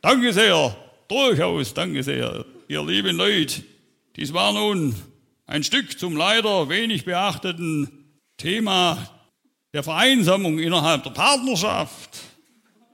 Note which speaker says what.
Speaker 1: Danke sehr, durchaus, danke sehr, ihr lieben Leute. Dies war nun ein Stück zum leider wenig beachteten Thema der Vereinsamung innerhalb der Partnerschaft.